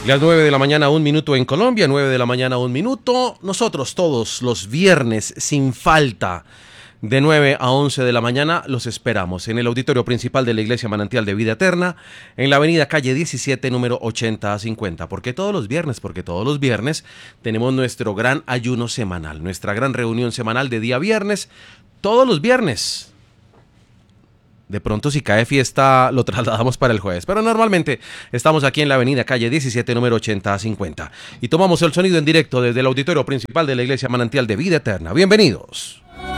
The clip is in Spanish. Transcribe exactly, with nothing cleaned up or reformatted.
Las nueve de la mañana, un minuto en Colombia, nueve de la mañana, un minuto. Nosotros todos los viernes, sin falta, de nueve a once de la mañana, los esperamos en el auditorio principal de la Iglesia Manantial de Vida Eterna, en la avenida calle diecisiete, número ochenta a cincuenta. ¿Por qué todos los viernes? Porque todos los viernes tenemos nuestro gran ayuno semanal, nuestra gran reunión semanal de día viernes, todos los viernes. De pronto, si cae fiesta, lo trasladamos para el jueves. Pero normalmente estamos aquí en la avenida calle diecisiete, número ochenta a cincuenta. Y tomamos el sonido en directo desde el auditorio principal de la Iglesia Manantial de Vida Eterna. Bienvenidos.